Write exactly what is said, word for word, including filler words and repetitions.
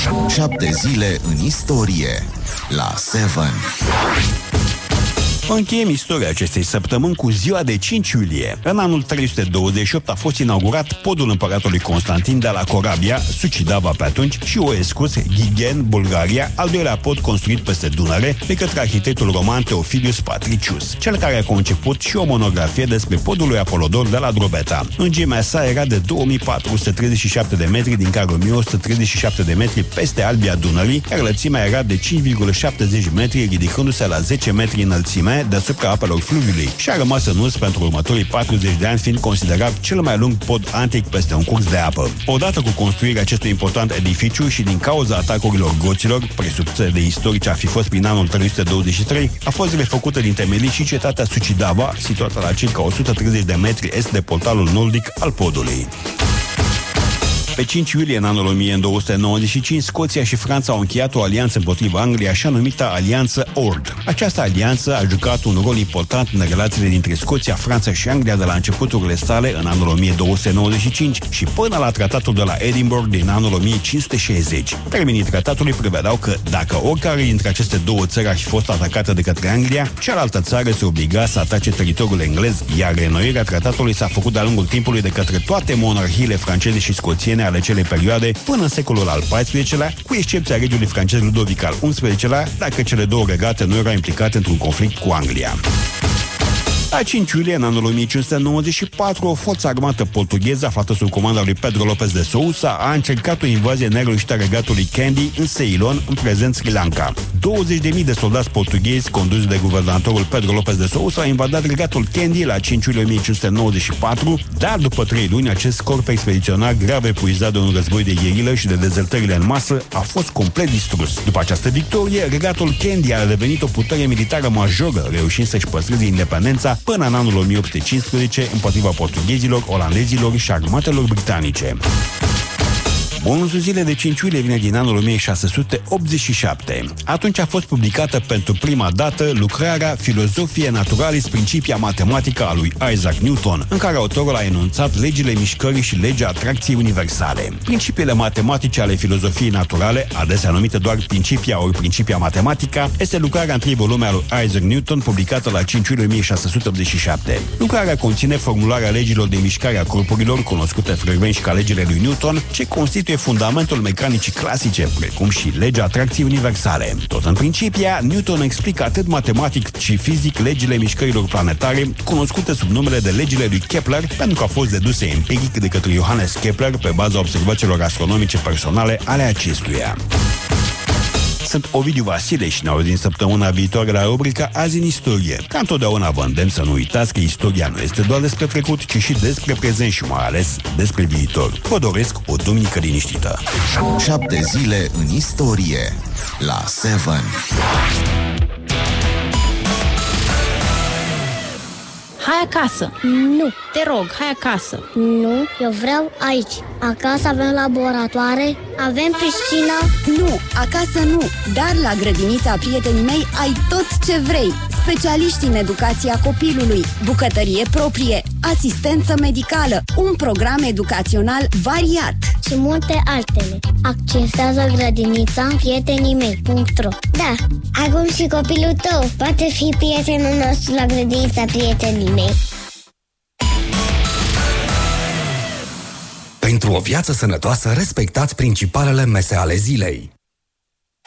Șapte zile în istorie la Seven. Încheiem istoria acestei săptămâni cu ziua de cinci iulie. În anul trei sute douăzeci și opt a fost inaugurat podul împăratului Constantin de la Corabia, Sucidava pe atunci, și Oescus, Ghigen, Bulgaria, al doilea pod construit peste Dunăre de către arhitectul roman Theophilus Patricius, cel care a conceput și o monografie despre podul lui Apolodor de la Drobeta. Lungimea sa era de două mii patru sute treizeci și șapte de metri, din care o mie o sută treizeci și șapte de metri peste albia Dunării, iar lățimea era de cinci virgulă șaptezeci metri, ridicându-se la zece metri înălțime deasupra apelor fluviului, și a rămas în us pentru următorii patruzeci de ani, fiind considerat cel mai lung pod antic peste un curs de apă. Odată cu construirea acestui important edificiu și din cauza atacurilor goților, presupuse de istorici a fi fost prin anul trei sute douăzeci și trei, a fost refăcută din temelii și cetatea Sucidava, situată la circa o sută treizeci de metri est de portalul nordic al podului. Pe cinci iulie în anul o mie două sute nouăzeci și cinci, Scoția și Franța au încheiat o alianță împotriva Angliei, așa numită Alianță Ord. Această alianță a jucat un rol important în relațiile dintre Scoția, Franța și Anglia de la începuturile sale în anul o mie două sute nouăzeci și cinci și până la tratatul de la Edinburgh din anul o mie cinci sute șaizeci. Termenii tratatului prevedeau că dacă oricare dintre aceste două țări ar fi fost atacată de către Anglia, cealaltă țară se obliga să atace teritoriul englez, iar reînnoirea tratatului s-a făcut de-a lungul timpului de către toate monarhiile franceze și scoțiene ale acelei perioade până în secolul al paisprezecelea, cu excepția regiului francez Ludovic al unsprezecelea, dacă cele două regate nu erau implicate într-un conflict cu Anglia. La cinci iulie, în anul o mie cinci sute nouăzeci și patru, o forță armată portugheză aflată sub comanda lui Pedro Lopez de Sousa a încercat o invazie nereușită a regatului Kandy în Ceylon, în prezent Sri Lanka. douăzeci de mii de soldați portughezi conduși de guvernatorul Pedro Lopez de Sousa au invadat regatul Kandy la cinci iulie o mie cinci sute nouăzeci și patru, dar după trei luni acest corp expediționar, grav epuizat de un război de gherilă și de dezertările în masă, a fost complet distrus. După această victorie, regatul Kandy a devenit o putere militară majoră, reușind să-și păstreze independența până în anul o mie opt sute cincisprezece împotriva portughezilor, olandezilor și armatelor britanice. Bonusul zilei de cinci iulie vine din anul o mie șase sute optzeci și șapte. Atunci a fost publicată pentru prima dată lucrarea Philosophia Naturalis Principia Mathematica a lui Isaac Newton, în care autorul a enunțat legile mișcării și legea atracției universale. Principiile matematice ale filozofiei naturale, adesea numite doar Principia ori Principia Mathematica, este lucrarea în trei volume a lui Isaac Newton, publicată la cinci iulie o mie șase sute optzeci și șapte. Lucrarea conține formularea legilor de mișcare a corpurilor, cunoscute frecvent și ca legile lui Newton, ce constituie fundamentul mecanicii clasice, precum și legea atracției universale. Tot în Principia, Newton explică atât matematic și fizic legile mișcărilor planetare, cunoscute sub numele de legile lui Kepler, pentru că au fost deduse empiric de către Johannes Kepler pe baza observațiilor astronomice personale ale acestuia. Sunt Ovidiu Vasile și ne auzim săptămâna viitoare la rubrica Azi în Istorie. Ca întotdeauna vă îndemn să nu uitați că istoria nu este doar despre trecut, ci și despre prezent și mai ales despre viitor. Vă doresc o duminică liniștită. Șapte zile în istorie la Seven. Hai acasă! Nu. Te rog, hai acasă! Nu, eu vreau aici. Acasă avem laboratoare, avem piscină. Nu, acasă nu, dar la grădinița prietenii mei ai tot ce vrei. Specialiști în educația copilului, bucătărie proprie, asistență medicală, un program educațional variat Și multe altele. Accesează grădinița prietenii mei punct ro. Da, acum și copilul tău poate fi prietenul nostru la grădinița prietenii mei. Pentru o viață sănătoasă, respectați principalele mese ale zilei.